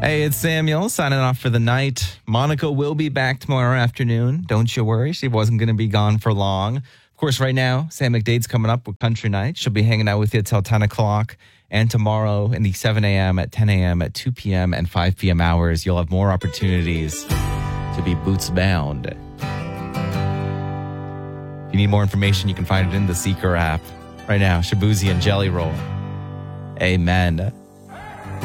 Hey, it's Samuel signing off for the night. Monica will be back tomorrow afternoon. Don't you worry. She wasn't going to be gone for long. Of course, right now, Sam McDade's coming up with Country Night. She'll be hanging out with you till 10 o'clock. And tomorrow in the 7 a.m., at 10 a.m., at 2 p.m., and 5 p.m. hours, you'll have more opportunities to be boots bound. If you need more information, you can find it in the Seeker app. Right now, Shabuzi and Jelly Roll. Amen.